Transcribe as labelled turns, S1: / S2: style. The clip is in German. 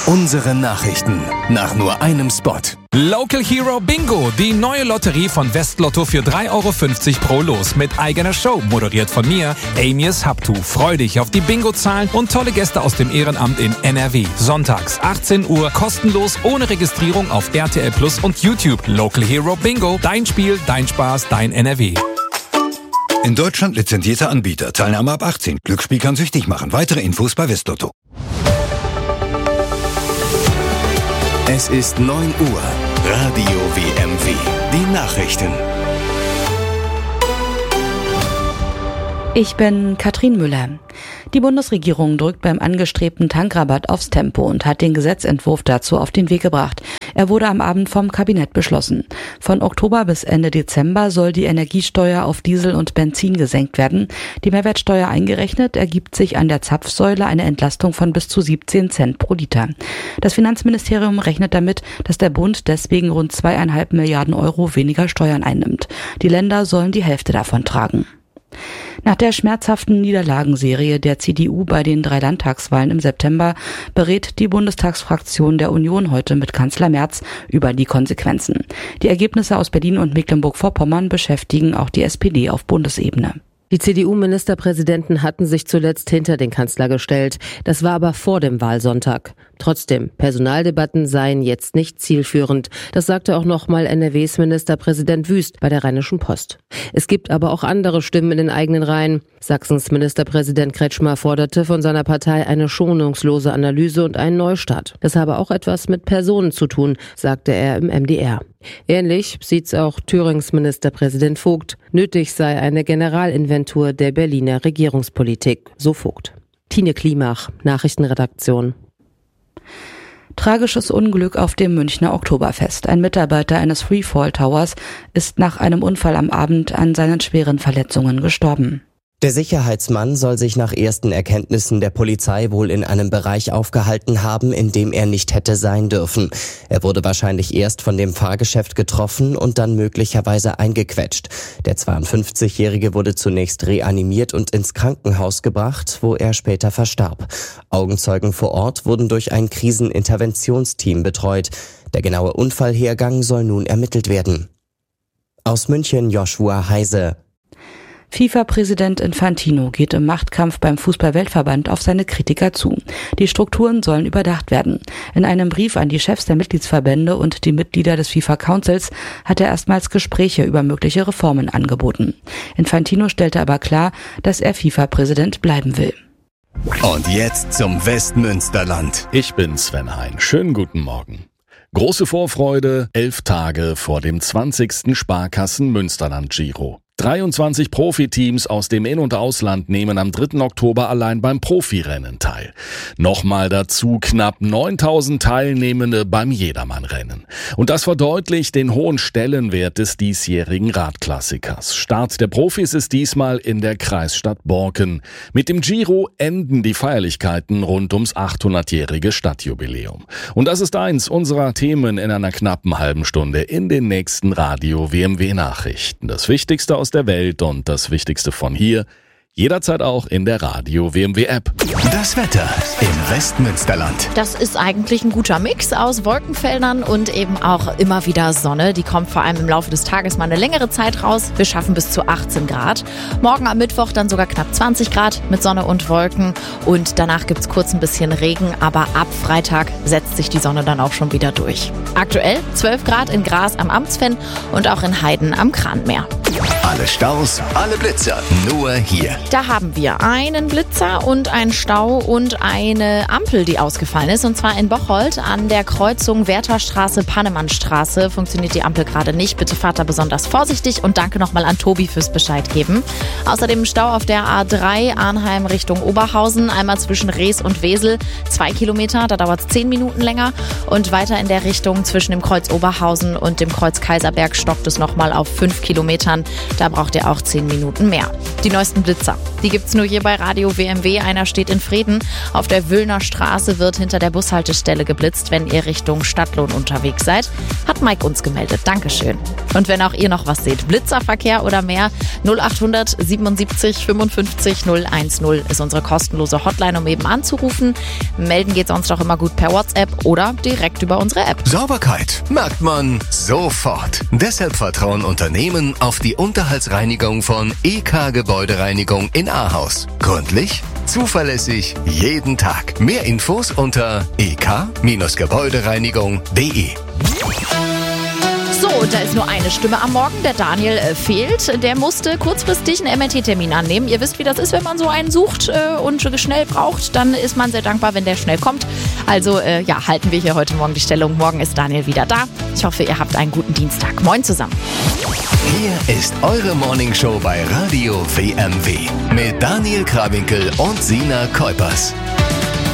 S1: Unsere Nachrichten nach nur einem Spot.
S2: Local Hero Bingo, die neue Lotterie von Westlotto für 3,50 € pro Los mit eigener Show, moderiert von mir, Amias Haptu. Freu dich auf die Bingo-Zahlen und tolle Gäste aus dem Ehrenamt in NRW. Sonntags 18 Uhr, kostenlos, ohne Registrierung auf RTL Plus und YouTube. Local Hero Bingo, dein Spiel, dein Spaß, dein NRW.
S3: In Deutschland lizenzierter Anbieter. Teilnahme ab 18. Glücksspiel kann süchtig machen. Weitere Infos bei Westlotto.
S1: Es ist 9 Uhr. Radio WMW. Die Nachrichten.
S4: Ich bin Katrin Müller. Die Bundesregierung drückt beim angestrebten Tankrabatt aufs Tempo und hat den Gesetzentwurf dazu auf den Weg gebracht. Er wurde am Abend vom Kabinett beschlossen. Von Oktober bis Ende Dezember soll die Energiesteuer auf Diesel und Benzin gesenkt werden. Die Mehrwertsteuer eingerechnet ergibt sich an der Zapfsäule eine Entlastung von bis zu 17 Cent pro Liter. Das Finanzministerium rechnet damit, dass der Bund deswegen rund 2,5 Milliarden € weniger Steuern einnimmt. Die Länder sollen die Hälfte davon tragen. Nach der schmerzhaften Niederlagenserie der CDU bei den 3 Landtagswahlen im September berät die Bundestagsfraktion der Union heute mit Kanzler Merz über die Konsequenzen. Die Ergebnisse aus Berlin und Mecklenburg-Vorpommern beschäftigen auch die SPD auf Bundesebene.
S5: Die CDU-Ministerpräsidenten hatten sich zuletzt hinter den Kanzler gestellt. Das war aber vor dem Wahlsonntag. Trotzdem, Personaldebatten seien jetzt nicht zielführend. Das sagte auch nochmal NRWs Ministerpräsident Wüst bei der Rheinischen Post. Es gibt aber auch andere Stimmen in den eigenen Reihen. Sachsens Ministerpräsident Kretschmer forderte von seiner Partei eine schonungslose Analyse und einen Neustart. Das habe auch etwas mit Personen zu tun, sagte er im MDR. Ähnlich sieht's auch Thürings Ministerpräsident Vogt. Nötig sei eine Generalinventur der Berliner Regierungspolitik, so Vogt. Tine Klimach, Nachrichtenredaktion.
S4: Tragisches Unglück auf dem Münchner Oktoberfest. Ein Mitarbeiter eines Freefall Towers ist nach einem Unfall am Abend an seinen schweren Verletzungen gestorben.
S6: Der Sicherheitsmann soll sich nach ersten Erkenntnissen der Polizei wohl in einem Bereich aufgehalten haben, in dem er nicht hätte sein dürfen. Er wurde wahrscheinlich erst von dem Fahrgeschäft getroffen und dann möglicherweise eingequetscht. Der 52-Jährige wurde zunächst reanimiert und ins Krankenhaus gebracht, wo er später verstarb. Augenzeugen vor Ort wurden durch ein Kriseninterventionsteam betreut. Der genaue Unfallhergang soll nun ermittelt werden. Aus München Joshua Heise.
S4: FIFA-Präsident Infantino geht im Machtkampf beim Fußball-Weltverband auf seine Kritiker zu. Die Strukturen sollen überdacht werden. In einem Brief an die Chefs der Mitgliedsverbände und die Mitglieder des FIFA-Councils hat er erstmals Gespräche über mögliche Reformen angeboten. Infantino stellte aber klar, dass er FIFA-Präsident bleiben will.
S1: Und jetzt zum Westmünsterland.
S7: Ich bin Sven Hein. Schönen guten Morgen. Große Vorfreude, 11 Tage vor dem 20. Sparkassen-Münsterland-Giro. 23 Profiteams aus dem In- und Ausland nehmen am 3. Oktober allein beim Profirennen teil. Nochmal dazu knapp 9.000 Teilnehmende beim Jedermann-Rennen. Und das verdeutlicht den hohen Stellenwert des diesjährigen Radklassikers. Start der Profis ist diesmal in der Kreisstadt Borken. Mit dem Giro enden die Feierlichkeiten rund ums 800-jährige Stadtjubiläum. Und das ist eins unserer Themen in einer knappen halben Stunde in den nächsten Radio WMW Nachrichten. Das Wichtigste aus der Welt und das Wichtigste von hier, jederzeit auch in der Radio WMW App.
S1: Das Wetter im Westmünsterland.
S8: Das ist eigentlich ein guter Mix aus Wolkenfeldern und eben auch immer wieder Sonne. Die kommt vor allem im Laufe des Tages mal eine längere Zeit raus. Wir schaffen bis zu 18 Grad. Morgen am Mittwoch dann sogar knapp 20 Grad mit Sonne und Wolken. Und danach gibt's kurz ein bisschen Regen, aber ab Freitag setzt sich die Sonne dann auch schon wieder durch. Aktuell 12 Grad in Gras am Amtsfenn und auch in Heiden am Kranmeer.
S1: Alle Staus, alle Blitzer, nur hier.
S8: Da haben wir einen Blitzer und einen Stau und eine Ampel, die ausgefallen ist. Und zwar in Bocholt an der Kreuzung Wertherstraße-Pannemannstraße funktioniert die Ampel gerade nicht. Bitte fahrt da besonders vorsichtig und danke nochmal an Tobi fürs Bescheid geben. Außerdem Stau auf der A3 Arnheim Richtung Oberhausen. Einmal zwischen Rees und Wesel 2 Kilometer, da dauert es 10 Minuten länger. Und weiter in der Richtung zwischen dem Kreuz Oberhausen und dem Kreuz Kaiserberg stockt es nochmal auf 5 Kilometern. Da braucht ihr auch 10 Minuten mehr. Die neuesten Blitzer, die gibt's nur hier bei Radio WMW. Einer steht in Vreden. Auf der Wöllner Straße wird hinter der Bushaltestelle geblitzt, wenn ihr Richtung Stadtlohn unterwegs seid. Hat Mike uns gemeldet. Dankeschön. Und wenn auch ihr noch was seht, Blitzerverkehr oder mehr, 0800 77 55 010 ist unsere kostenlose Hotline, um eben anzurufen. Melden geht sonst auch immer gut per WhatsApp oder direkt über unsere App.
S1: Sauberkeit merkt man sofort. Deshalb vertrauen Unternehmen auf die Unterhaltsreinigung von EK Gebäudereinigung in Ahaus. Gründlich, zuverlässig, jeden Tag. Mehr Infos unter ek-gebäudereinigung.de.
S8: So, da ist nur eine Stimme am Morgen. Der Daniel fehlt. Der musste kurzfristig einen MRT-Termin annehmen. Ihr wisst, wie das ist, wenn man so einen sucht und schnell braucht. Dann ist man sehr dankbar, wenn der schnell kommt. Also halten wir hier heute Morgen die Stellung. Morgen ist Daniel wieder da. Ich hoffe, ihr habt einen guten Dienstag. Moin zusammen.
S1: Hier ist eure Morningshow bei Radio WMW mit Daniel Krawinkel und Sina Kuipers.